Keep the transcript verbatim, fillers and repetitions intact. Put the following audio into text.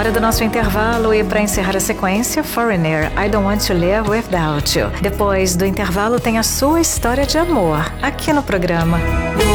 hora do nosso intervalo e para encerrar a sequência, Foreigner, I Don't Want to Live Without You. Depois do intervalo tem a sua história de amor aqui no programa.